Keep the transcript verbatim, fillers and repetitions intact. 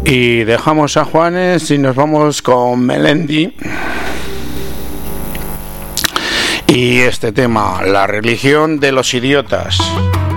Y dejamos a Juanes y nos vamos con Melendi. Y este tema, la religión de los idiotas.